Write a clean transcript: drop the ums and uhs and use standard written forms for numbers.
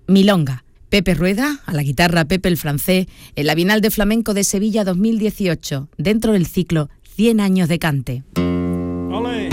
Milonga. Pepe Rueda, a la guitarra Pepe el Francés, en la Bienal de Flamenco de Sevilla 2018, dentro del ciclo 100 años de cante. ¡Olé!